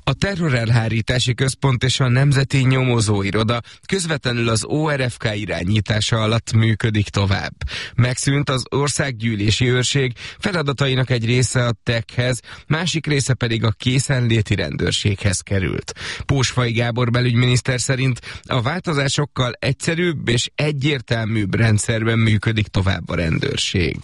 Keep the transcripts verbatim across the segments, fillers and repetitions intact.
A Terrorelhárítási Központ és a Nemzeti Nyomozóiroda közvetlenül az o er ef ká irányítása alatt működik tovább. Megszűnt az országgyűlési őrség, feladatainak egy része a té e ká-hez, másik része pedig a készenléti rendőrséghez került. Pósfai Gábor belügyminiszter szerint a változásokkal egyszerűbb és egyértelműbb rendszerben működik tovább a rendőrség.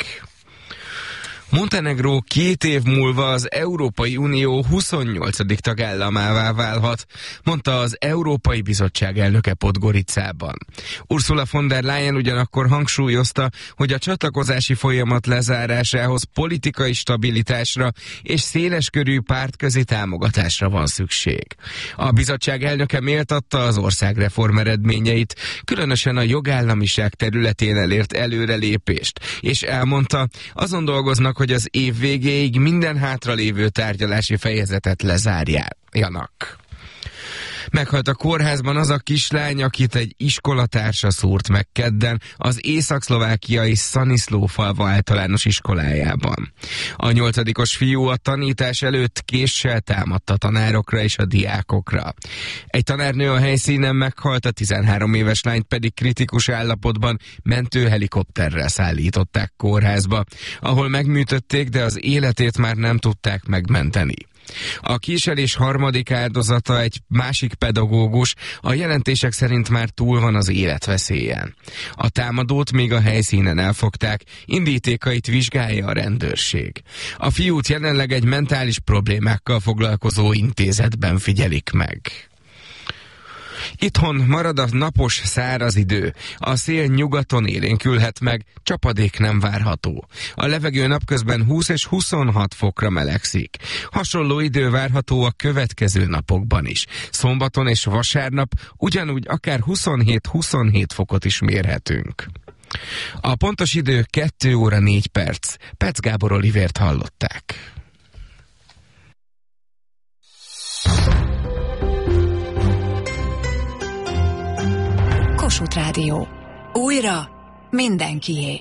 Montenegró két év múlva az Európai Unió huszonnyolcadik tagállamává válhat, mondta az Európai Bizottság elnöke Podgoricában. Ursula von der Leyen ugyanakkor hangsúlyozta, hogy a csatlakozási folyamat lezárásához politikai stabilitásra és széleskörű pártközi támogatásra van szükség. A bizottság elnöke méltatta az ország reform eredményeit, különösen a jogállamiság területén elért előrelépést, és elmondta, azon dolgoznak, hogy az év végéig minden hátralévő tárgyalási fejezetet lezárjanak. Meghalt a kórházban az a kislány, akit egy iskolatársa szúrt meg kedden az észak-szlovákiai Szaniszlófalva általános iskolájában. A nyolcadikos fiú a tanítás előtt késsel támadta tanárokra és a diákokra. Egy tanárnő a helyszínen meghalt, a tizenhárom éves lányt pedig kritikus állapotban mentőhelikopterrel szállították kórházba, ahol megműtötték, de az életét már nem tudták megmenteni. A kísérés harmadik áldozata egy másik pedagógus, a jelentések szerint már túl van az életveszélyen. A támadót még a helyszínen elfogták, indítékait vizsgálja a rendőrség. A fiút jelenleg egy mentális problémákkal foglalkozó intézetben figyelik meg. Itthon marad a napos, száraz idő. A szél nyugaton élénkülhet meg, csapadék nem várható. A levegő napközben húsz és huszonhat fokra melegszik. Hasonló idő várható a következő napokban is. Szombaton és vasárnap ugyanúgy akár huszonhét-huszonhét fokot is mérhetünk. A pontos idő kettő óra négy perc. Petsz Gábor Olivért hallották. Kossuth Rádió. Újra mindenkié.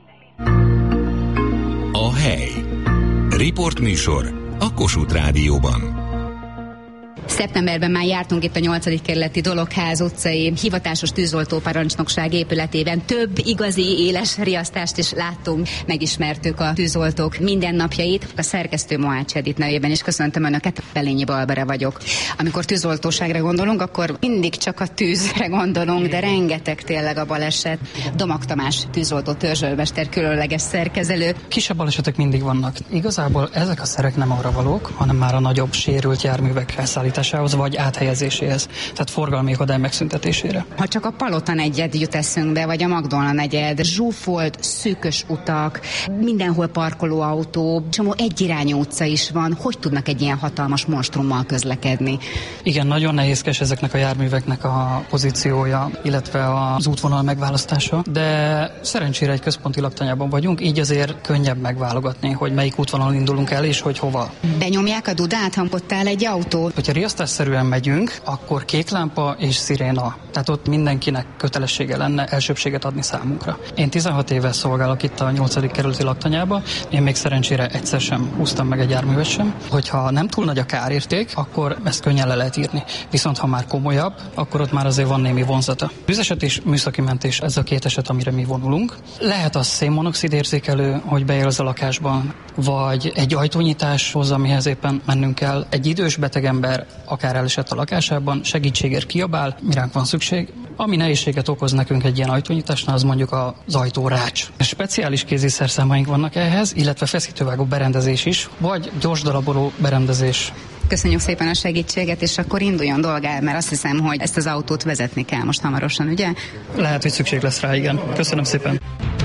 A hely. Riportműsor a Kossuth Rádióban. Szeptemberben már jártunk itt a nyolcadik kerületi Dologház utcai hivatásos tűzoltóparancsnokság épületében. Több igazi éles riasztást is láttunk, megismertük a tűzoltók mindennapjait. A szerkesztő Mohács Edith nevében is köszöntöm Önöket, Belényi Balbara vagyok. Amikor tűzoltóságra gondolunk, akkor mindig csak a tűzre gondolunk, de rengeteg tényleg a baleset. Domag Tamás tűzoltó törzsölmester, különleges szerkezelő. Kisebb balesetek mindig vannak. Igazából ezek a szerek nem arra valók, hanem már a nagyobb sérült járművek elszállításához vagy áthelyezéséhez, tehát forgalmi akadály megszüntetésére. Ha csak a Palota negyed jut eszünkbe, vagy a Magdolna negyed, zsúfolt, szűkös utak, mindenhol parkoló autó, csomó egyirányú utca is van, hogy tudnak egy ilyen hatalmas monstrummal közlekedni? Igen, nagyon nehézkes ezeknek a járműveknek a pozíciója, illetve az útvonal megválasztása, de szerencsére egy központi laktanyában vagyunk, így azért könnyebb megválogatni, hogy melyik útvonalon indulunk el, és hogy hova. Benyomják a dudát, ha ott áll egy autó? Hogyha riasztásszerűen megyünk, akkor kék lámpa és sziréna. Tehát ott mindenkinek kötelessége lenne elsőbséget adni számunkra. Én tizenhat éve szolgálok itt a nyolcadik kerületi laktanyába, én még szerencsére egyszer sem húztam meg egy járművet sem. Hogyha nem túl nagy a kárérték, akkor ezt könnyen le lehet írni. Viszont ha már komolyabb, akkor ott már azért van némi vonzata. Tűzeset és műszaki mentés, ez a két eset, amire mi vonulunk. Lehet az szénmonoxid érzékelő, hogy beérez a lakásban, vagy egy ajtónyitáshoz, amihez éppen mennünk kell. Egy idős beteg ember akár elesett a lakásában, segítségért kiabál, miránk van szükség. Ami nehézséget okoz nekünk egy ilyen ajtónyitásnál, az mondjuk az ajtórács. Speciális kéziszerszámaink vannak ehhez, illetve feszítővágó berendezés is, vagy gyorsdaraboló berendezés. Köszönjük szépen a segítséget, és akkor induljon dolgál, mert azt hiszem, hogy ezt az autót vezetni kell most hamarosan, ugye? Lehet, hogy szükség lesz rá, igen. Köszönöm szépen.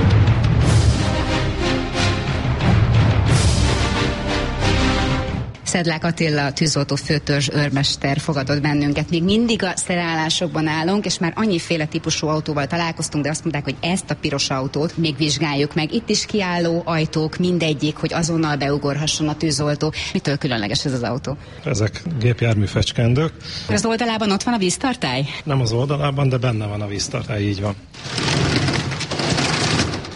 Szedlák Attila tűzoltó főtörzs őrmester fogadott bennünket. Még mindig a szerállásokban állunk, és már annyiféle típusú autóval találkoztunk, de azt mondták, hogy ezt a piros autót még vizsgáljuk meg. Itt is kiálló ajtók, mindegyik, hogy azonnal beugorhasson a tűzoltó. Mitől különleges ez az autó? Ezek gépjármű fecskendők. Az oldalában ott van a víztartály? Nem az oldalában, de benne van a víztartály, így van.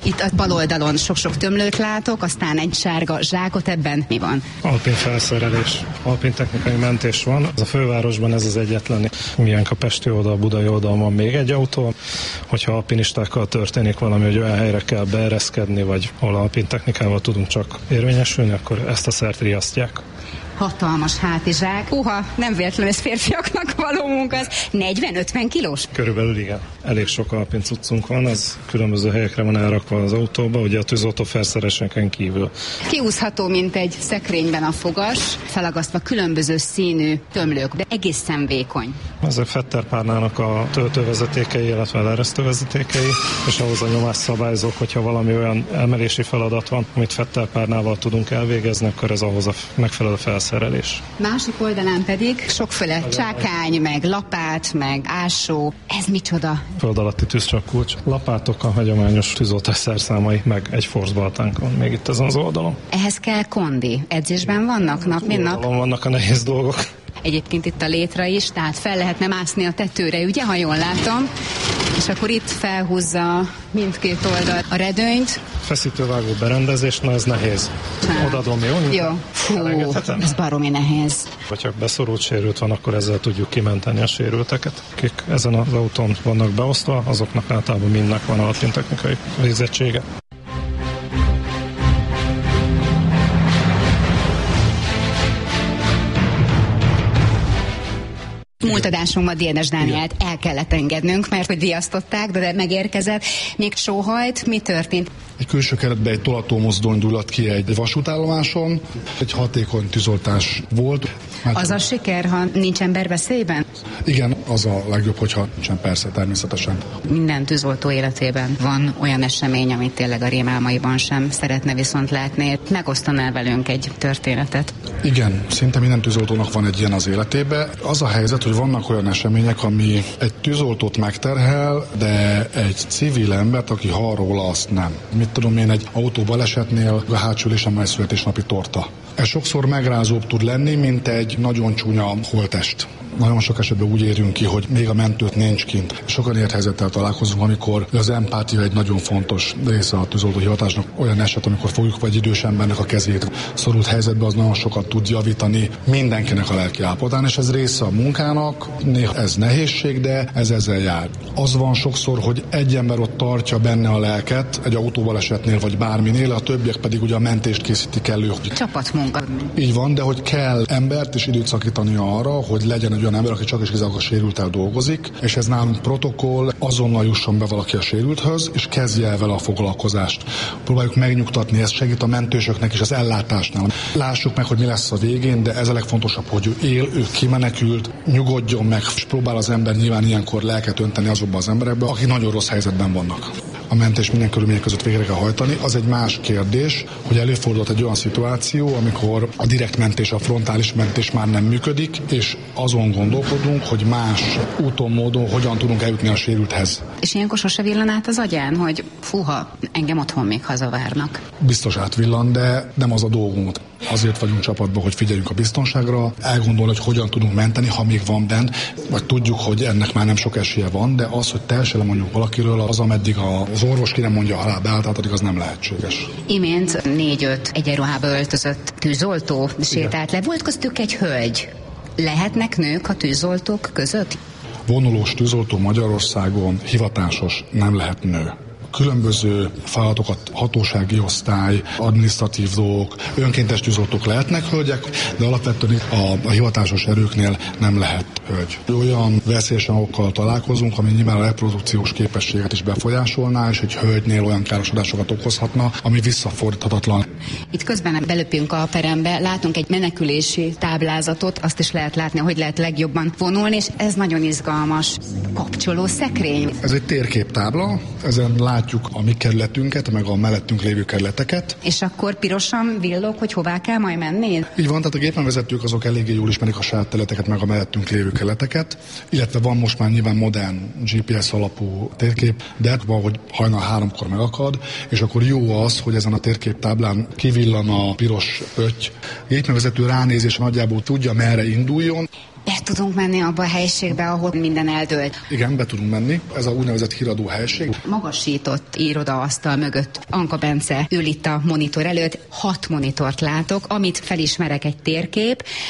Itt a bal oldalon sok-sok tömlőt látok, aztán egy sárga zsákot, ebben mi van? Alpin felszerelés, alpin technikai mentés van. A fővárosban ez az egyetlen, milyen a pesti oldal, budai oldalon van még egy autó. Hogyha alpinistákkal történik valami, hogy olyan helyre kell beereszkedni, vagy ahol alpin technikával tudunk csak érvényesülni, akkor ezt a szert riasztják. Hatalmas hátizsák. Uha, nem véletlenül ez férfiaknak való munka, az negyven-ötven kilós? Körülbelül igen. Elég sok alpin cuccunk van, az különböző helyekre van elrakva az autóba, ugye a tűzoltó felszereléseken kívül. Kiúszható, mint egy szekrényben a fogas, felagasztva különböző színű tömlők, de egészen vékony. Ezek fetterpárnának a töltővezetékei, illetve eleresztővezetékei, és ahhoz a nyomásszabályzók, hogyha valami olyan emelési feladat van, amit fetterpárnával tudunk elvégezni, akkor ez ahhoz a megfelelő felszerelés. Másik oldalán pedig sokféle csákány, meg lapát, meg ásó. Ez micsoda? Föld alatti tűzcsapkulcs, lapátok, a hagyományos tűzoltás szerszámai, meg egy forszbaltánk van még itt ezen az oldalon. Ehhez kell kondi. Edzésben vannak nap, mint nap? Oldalon vannak a nehéz dolgok. Egyébként itt a létre is, tehát fel lehetne mászni a tetőre, ugye, ha jól látom. És akkor itt felhúzza mindkét oldal a redőnyt. Feszítővágó berendezés, na ez nehéz. Odadom, jó? Jó. Fú, ez baromi nehéz. Vagy ha beszorult sérült van, akkor ezzel tudjuk kimenteni a sérülteket. Akik ezen az autón vannak beosztva, azoknak általában mindnek van alapin technikai végzettsége. Múlt adásunkban Dénes Dánielt el kellett engednünk, mert hogy riasztották, de megérkezett. Még sóhajt, mi történt? Egy külső keretben egy tolatómozdony gyulladt ki egy vasútállomáson. Egy hatékony tűzoltás volt. Mert az a siker, ha nincs ember veszélyben? Igen, az a legjobb, hogyha nincsen, persze, természetesen. Minden tűzoltó életében van olyan esemény, amit tényleg a rémálmaiban sem szeretne viszont látni. Megosztanál velünk egy történetet? Igen, szinte minden tűzoltónak van egy ilyen az életében. Az a helyzet, hogy vannak olyan események, ami egy tűzoltót megterhel, de egy civil embert, aki hall róla, azt nem. Mit tudom én, egy autóbalesetnél a hátsó ülésen már születésnapi torta. Ez sokszor megrázóbb tud lenni, mint egy nagyon csúnya holttest. Nagyon sok esetben úgy érünk ki, hogy még a mentőt nincs kint. Sokan ért helyzettel találkozunk, amikor az empátia egy nagyon fontos része a tűzoltó hivatásnak. Olyan eset, amikor fogjuk vagy idős embernek a kezét szorult helyzetbe, az nagyon sokat tud javítani mindenkinek a lelki állapotán, és ez része a munkának. Néha ez nehézség, de ez ezzel jár. Az van sokszor, hogy egy ember ott tartja benne a lelket, egy autóbalesetnél vagy bárminél, a többiek pedig ugye a mentést készítik elő. Csapatmunka. Így van, de hogy kell embert és időt szakítani arra, hogy legyen egy olyan ember, aki csak is kizárólag a sérülttel dolgozik, és ez nálunk protokoll, azonnal jusson be valaki a sérülthöz, és kezdje el vele a foglalkozást. Próbáljuk megnyugtatni, ez segít a mentősöknek és az ellátásnál. Lássuk meg, hogy mi lesz a végén, de ez a legfontosabb, hogy ő él, ő kimenekült, nyugodjon meg, és próbál az ember nyilván ilyenkor lelket önteni azokba az emberekbe, akik nagyon rossz helyzetben vannak. A mentés minden körülmények között végre kell hajtani. Az egy más kérdés, hogy előfordult egy olyan szituáció, amikor a direkt mentés, a frontális mentés már nem működik, és azon gondolkodunk, hogy más úton, módon hogyan tudunk eljutni a sérülthez. És ilyenkor sose villan át az agyán, hogy fúha, engem otthon még hazavárnak. Biztos átvillan, de nem az a dolgunk. Azért vagyunk csapatban, hogy figyeljünk a biztonságra, elgondolni, hogy hogyan tudunk menteni, ha még van benn, vagy tudjuk, hogy ennek már nem sok esélye van, de az, hogy teljesen lemondjuk valakiről, az ameddig az orvos ki nem mondja a halál beálltát, addig az nem lehetséges. Imént négy-öt egyenruhába öltözött tűzoltó sétált le. Volt köztük egy hölgy. Lehetnek nők a tűzoltók között? Vonulós tűzoltó Magyarországon hivatásos, nem lehet nő. Különböző feladatokat, hatósági osztály, adminisztratív dolgok, önkéntes tűzoltók lehetnek hölgyek, de alapvetően a, a hivatásos erőknél nem lehet hölgy. Olyan veszélyes anyagokkal találkozunk, ami nyilván a reprodukciós képességet is befolyásolná, és egy hölgynél olyan károsodásokat okozhatna, ami visszafordíthatatlan. Itt közben belöpünk a perembe, látunk egy menekülési táblázatot, azt is lehet látni, hogy lehet legjobban vonulni, és ez nagyon izgalmas. Kapcsoló szekrény. Ez egy térképtábla, ezen látjuk a mi kerületünket, meg a mellettünk lévő kerületeket. És akkor pirosan villog, hogy hová kell majd menni? Így van, tehát a gépmenvezetők azok eléggé jól ismerik a saját területeket, meg a mellettünk lévő kerületeket, illetve van most már nyilván modern gé pé es alapú térkép, de van, hogy hajnal háromkor megakad, és akkor jó az, hogy ezen a térképtáblán kivillan a piros pötty. Gépjárművezető ránéz és nagyjából tudja, merre induljon. Be tudunk menni abba a helyiségbe, ahol minden eldőlt. Igen, be tudunk menni. Ez a úgynevezett híradó helység. Magasított irodaasztal mögött Anka Bence ül itt a monitor előtt. Hat monitort látok, amit felismerek egy térkép,